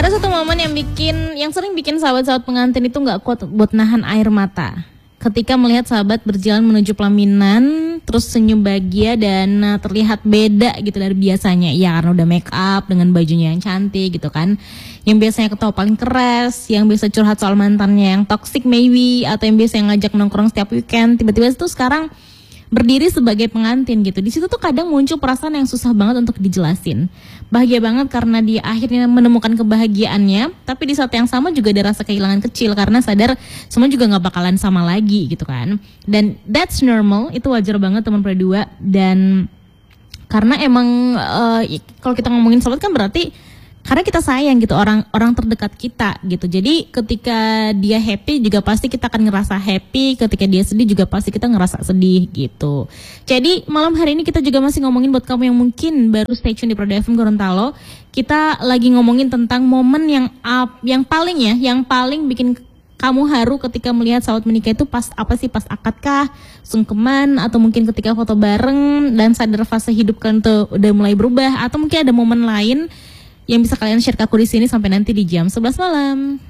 Ada satu momen yang sering bikin sahabat-sahabat pengantin itu nggak kuat buat nahan air mata. Ketika melihat sahabat berjalan menuju pelaminan, terus senyum bahagia dan terlihat beda gitu dari biasanya. Ya karena udah make up dengan bajunya yang cantik gitu kan. Yang biasanya ketawa paling keras, yang biasa curhat soal mantannya yang toxic maybe, atau yang biasa ngajak nongkrong setiap weekend, tiba-tiba itu sekarang berdiri sebagai pengantin gitu. Di situ tuh kadang muncul perasaan yang susah banget untuk dijelasin. Bahagia banget karena dia akhirnya menemukan kebahagiaannya, tapi di saat yang sama juga ada rasa kehilangan kecil karena sadar semua juga nggak bakalan sama lagi gitu kan. Dan that's normal, itu wajar banget teman berdua. Dan karena emang kalau kita ngomongin sahabat kan berarti karena kita sayang gitu orang terdekat kita gitu. Jadi ketika dia happy juga pasti kita akan ngerasa happy, ketika dia sedih juga pasti kita ngerasa sedih gitu. Jadi malam hari ini kita juga masih ngomongin buat kamu yang mungkin baru stay tune di Proda FM Gorontalo. Kita lagi ngomongin tentang momen yang paling bikin kamu haru ketika melihat sahabat menikah itu pas apa sih, pas akad kah, sungkeman, atau mungkin ketika foto bareng dan sadar fase hidup kalian tuh udah mulai berubah, atau mungkin ada momen lain yang bisa kalian share ke aku di sini sampai nanti di jam 11 malam.